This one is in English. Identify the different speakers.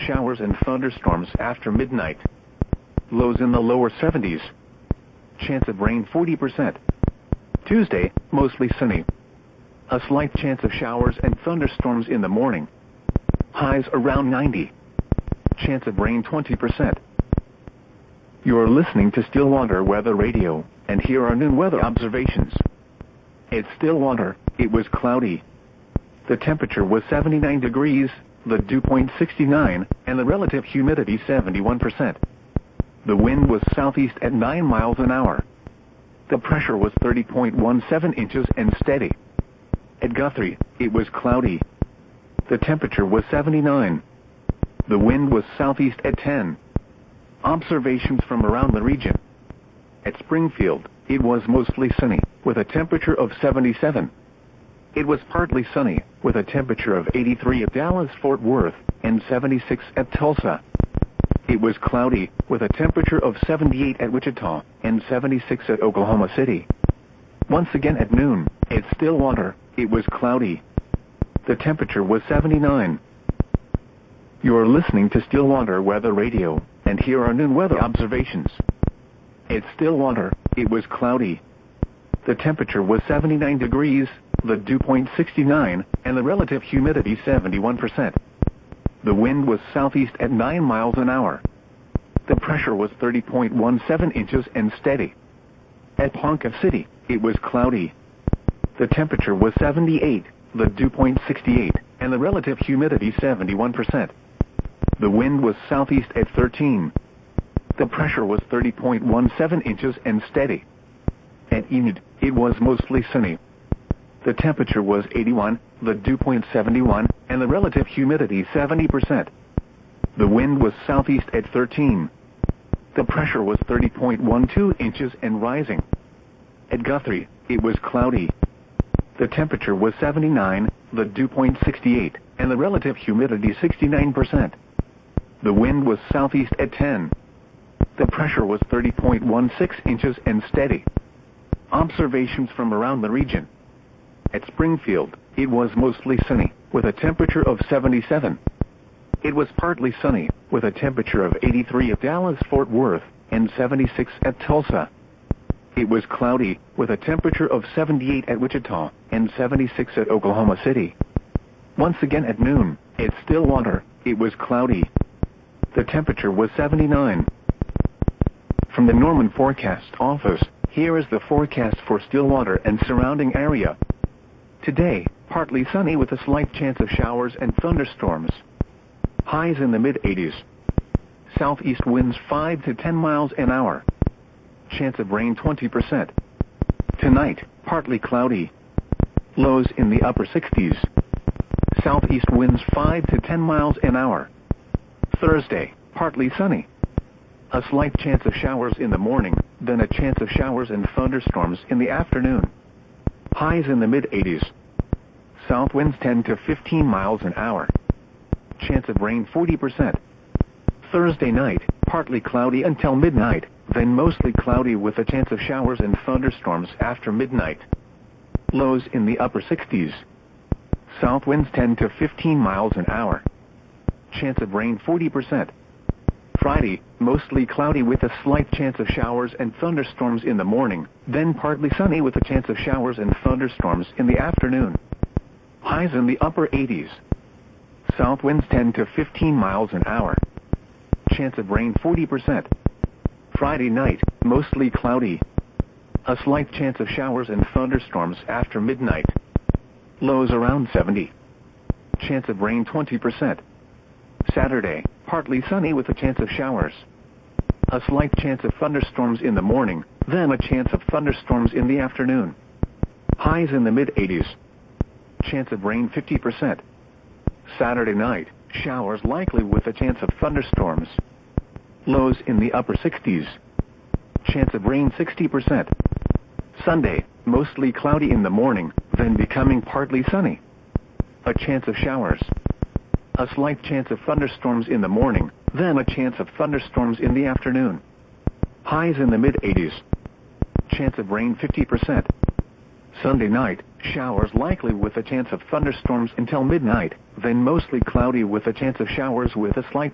Speaker 1: showers and thunderstorms after midnight. Lows in the lower 70s. Chance of rain 40%. Tuesday, mostly sunny. A slight chance of showers and thunderstorms in the morning. Highs around 90. Chance of rain 20%. You're listening to Stillwater Weather Radio, and here are noon weather observations. At Stillwater, it was cloudy. The temperature was 79 degrees, the dew point 69, and the relative humidity 71%. The wind was southeast at 9 miles an hour. The pressure was 30.17 inches and steady. At Guthrie, it was cloudy. The temperature was 79. The wind was southeast at 10. Observations from around the region. At Springfield, it was mostly sunny, with a temperature of 77. It was partly sunny, with a temperature of 83 at Dallas-Fort Worth, and 76 at Tulsa. It was cloudy, with a temperature of 78 at Wichita, and 76 at Oklahoma City. Once again at noon, at Stillwater, it was cloudy. The temperature was 79. You're listening to Stillwater Weather Radio, and here are noon weather observations. At Stillwater, it was cloudy. The temperature was 79 degrees, the dew point 69, and the relative humidity 71%. The wind was southeast at 9 miles an hour. The pressure was 30.17 inches and steady. At Ponca City, it was cloudy. The temperature was 78, the dew point 68, and the relative humidity 71%. The wind was southeast at 13. The pressure was 30.17 inches and steady. At Enid, it was mostly sunny. The temperature was 81, the dew point 71, and the relative humidity 70%. The wind was southeast at 13. The pressure was 30.12 inches and rising. At Guthrie, it was cloudy. The temperature was 79, the dew point 68, and the relative humidity 69%. The wind was southeast at 10. The pressure was 30.16 inches and steady. Observations from around the region. At Springfield, it was mostly sunny, with a temperature of 77. It was partly sunny, with a temperature of 83 at Dallas-Fort Worth, and 76 at Tulsa. It was cloudy, with a temperature of 78 at Wichita, and 76 at Oklahoma City. Once again at noon, at Stillwater, it was cloudy. The temperature was 79. From the Norman Forecast Office, here is the forecast for Stillwater and surrounding area. Today, partly sunny with a slight chance of showers and thunderstorms. Highs in the mid-80s. Southeast winds 5 to 10 miles an hour. Chance of rain 20%. Tonight, partly cloudy. Lows in the upper 60s. Southeast winds 5 to 10 miles an hour. Thursday, partly sunny. A slight chance of showers in the morning, then a chance of showers and thunderstorms in the afternoon. Highs in the mid-80s. South winds 10 to 15 miles an hour. Chance of rain 40%. Thursday night, partly cloudy until midnight, then mostly cloudy with a chance of showers and thunderstorms after midnight. Lows in the upper 60s. South winds 10 to 15 miles an hour. Chance of rain 40%. Friday, mostly cloudy with a slight chance of showers and thunderstorms in the morning, then partly sunny with a chance of showers and thunderstorms in the afternoon. Highs in the upper 80s. South winds 10 to 15 miles an hour. Chance of rain 40%. Friday night, mostly cloudy. A slight chance of showers and thunderstorms after midnight. Lows around 70. Chance of rain 20%. Saturday, partly sunny with a chance of showers. A slight chance of thunderstorms in the morning, then a chance of thunderstorms in the afternoon. Highs in the mid-80s. Chance of rain 50%. Saturday night, showers likely with a chance of thunderstorms. Lows in the upper 60s. Chance of rain 60%. Sunday, mostly cloudy in the morning, then becoming partly sunny. A chance of showers. A slight chance of thunderstorms in the morning, then a chance of thunderstorms in the afternoon. Highs in the mid-80s. Chance of rain 50%. Sunday night, showers likely with a chance of thunderstorms until midnight, then mostly cloudy with a chance of showers with a slight